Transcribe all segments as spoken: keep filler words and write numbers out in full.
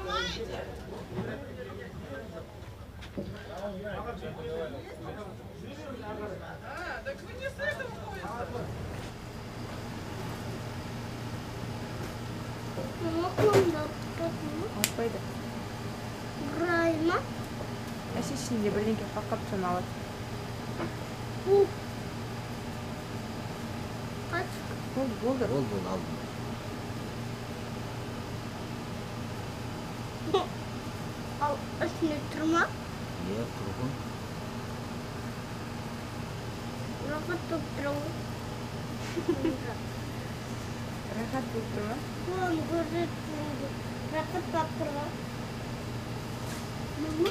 Так вы не с этого поезда. Алпайды. Райма. Әсе ішінде бірдеңке қаққап соны алады. Kaç? Болды, болды. Бол бол алдым. Al üstüne tırma. Е, тұрғын. Rahat tutturalım. Рахат болып тұр ма? Вон горит. Rahat tutturalım. Mama.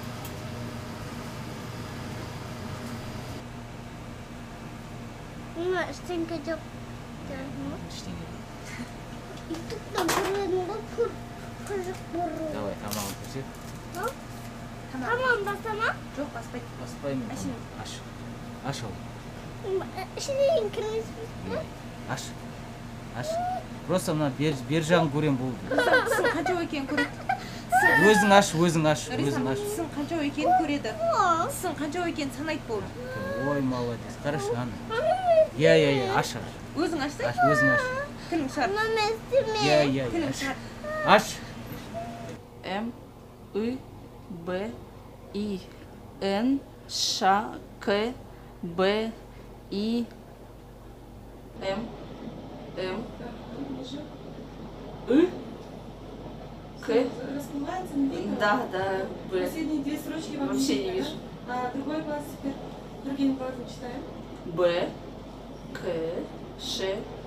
Mama üstüne çok. Ештеңе. İttik de buraya kur. Kırık buraya. Давай, тамағын көрсет. Tamam basama. Жоқ, баспайды. Баспаймын. Әшейін. Аш. Аш ол. Şimdi kırmızı. Не, аш. Аш. Просто мына бер бер жағын көрем болды. Тісің қанша екенін көреді. Өзің аш, өзің аш, өзің аш. Тісің қанша екенін көреді. Тісің қанша екенін санайды болды. Ой, молодец. Хорошо, ана. Иә, иә, иә, аш, аш. Өзің ашсай. Аш, өзің аш. Тілің шар. Mama üstüne. Иә, иә, иә. Тілің Аш. шар. Аш. М, И, Б, И, Н, Ш, К, Б, И, М, М, И, К. Расплывается, не видно? Да, да, Б. Последние две строчки вам Вообще видно, не вижу. да? А другой глаз теперь, другим глазом читаем. Б, К, Ш,